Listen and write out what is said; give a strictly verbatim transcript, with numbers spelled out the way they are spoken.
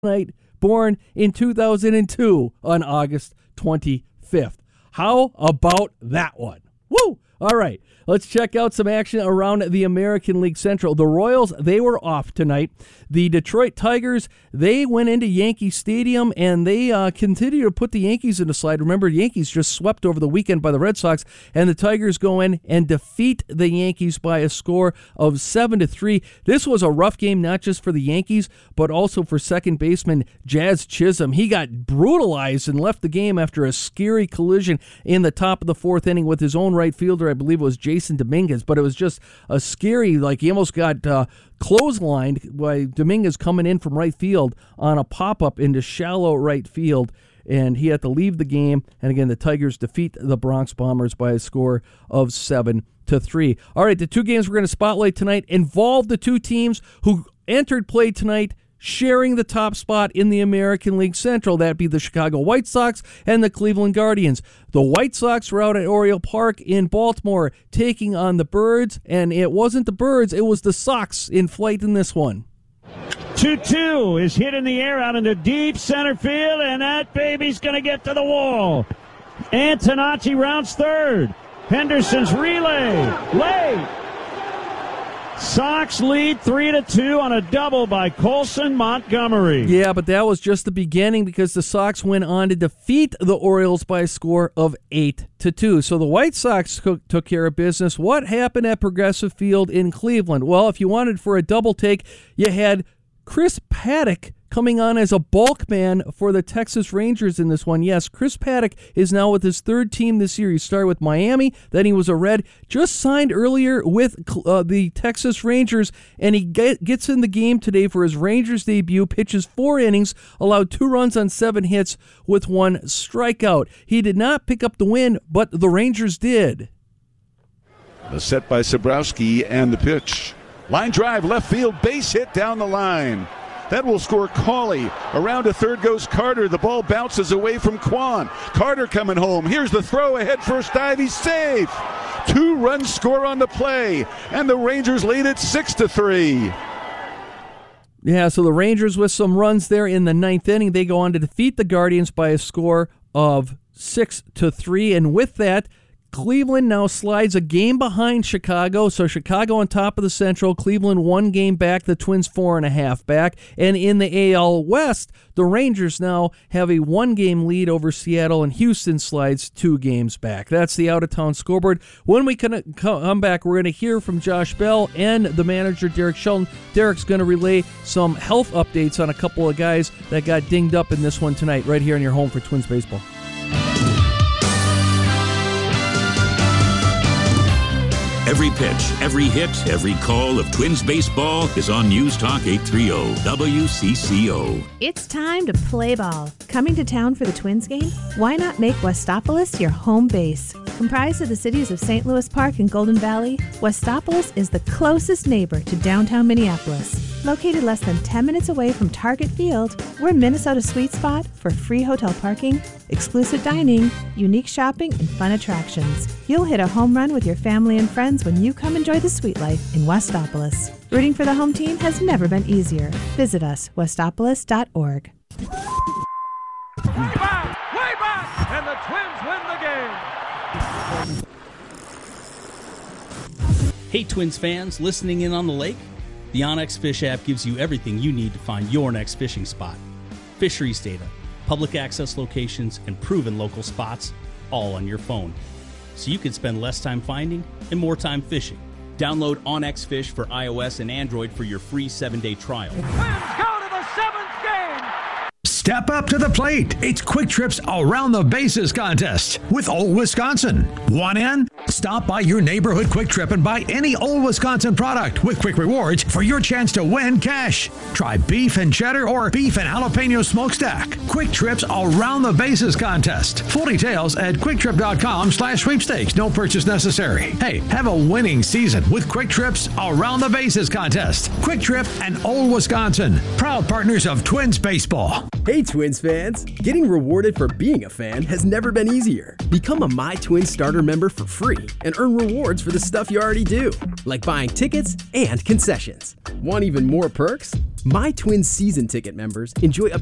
night, born in two thousand two on August twenty-fifth. How about that one? Woo! All right, let's check out some action around the American League Central. The Royals, they were off tonight. The Detroit Tigers, they went into Yankee Stadium, and they uh, continue to put the Yankees in the slide. Remember, the Yankees just swept over the weekend by the Red Sox, and the Tigers go in and defeat the Yankees by a score of seven to three. This was a rough game, not just for the Yankees, but also for second baseman Jazz Chisholm. He got brutalized and left the game after a scary collision in the top of the fourth inning with his own right fielder. I believe it was Jason Dominguez, but it was just a scary, like he almost got uh, clotheslined by Dominguez coming in from right field on a pop-up into shallow right field, and he had to leave the game. And again, the Tigers defeat the Bronx Bombers by a score of seven to three. All right, the two games we're going to spotlight tonight involve the two teams who entered play tonight sharing the top spot in the American League Central. That'd be the Chicago White Sox and the Cleveland Guardians. The White Sox were out at Oriole Park in Baltimore taking on the Birds, and it wasn't the Birds, it was the Sox in flight in this one. two two is hit in the air out into deep center field, and that baby's going to get to the wall. Antonacci rounds third. Henderson's relay. Late. Sox lead three to two on a double by Colson Montgomery. Yeah, but that was just the beginning because the Sox went on to defeat the Orioles by a score of eight to two. So the White Sox took care of business. What happened at Progressive Field in Cleveland? Well, if you wanted for a double take, you had Chris Paddack coming on as a bulk man for the Texas Rangers in this one. Yes, Chris Paddack is now with his third team this year. He started with Miami, then he was a Red, just signed earlier with uh, the Texas Rangers, and he get, gets in the game today for his Rangers debut, pitches four innings, allowed two runs on seven hits with one strikeout. He did not pick up the win, but the Rangers did. The set by Sabrowski and the pitch. Line drive, left field, base hit down the line. That will score Cawley. Around to third goes Carter. The ball bounces away from Kwan. Carter coming home. Here's the throw ahead, first dive. He's safe. Two runs score on the play, and the Rangers lead it six to three. Yeah, so the Rangers with some runs there in the ninth inning. They go on to defeat the Guardians by a score of six to three, and with that, Cleveland now slides a game behind Chicago, so Chicago on top of the Central, Cleveland one game back, the Twins four and a half back, and in the A L West, the Rangers now have a one-game lead over Seattle, and Houston slides two games back. That's the out-of-town scoreboard. When we come back, we're going to hear from Josh Bell and the manager, Derek Shelton. Derek's going to relay some health updates on a couple of guys that got dinged up in this one tonight, right here in your home for Twins Baseball. Every pitch, every hit, every call of Twins baseball is on News Talk eight thirty W C C O. It's time to play ball. Coming to town for the Twins game? Why not make Westopolis your home base? Comprised of the cities of Saint Louis Park and Golden Valley, Westopolis is the closest neighbor to downtown Minneapolis. Located less than ten minutes away from Target Field, we're Minnesota's sweet spot for free hotel parking, exclusive dining, unique shopping, and fun attractions. You'll hit a home run with your family and friends when you come enjoy the sweet life in Westopolis. Rooting for the home team has never been easier. Visit us, westopolis dot org. Way back! Way back! And the Twins win the game! Hey Twins fans, listening in on the lake? The OnX Fish app gives you everything you need to find your next fishing spot. Fisheries data, public access locations, and proven local spots, all on your phone. So you can spend less time finding and more time fishing. Download OnX Fish for iOS and Android for your free seven-day trial. Twins go to the seventh game! Step up to the plate. It's Quick Trip's Around the Bases contest with Old Wisconsin. Want in? Stop by your neighborhood Quick Trip and buy any Old Wisconsin product with Quick Rewards for your chance to win cash. Try beef and cheddar or beef and jalapeno smokestack. Quick Trip's Around the Bases contest. Full details at quicktrip.com slash sweepstakes. No purchase necessary. Hey, have a winning season with Quick Trip's Around the Bases contest. Quick Trip and Old Wisconsin, proud partners of Twins baseball. Hey Twins fans! Getting rewarded for being a fan has never been easier. Become a My Twins starter member for free and earn rewards for the stuff you already do, like buying tickets and concessions. Want even more perks? My Twins season ticket members enjoy up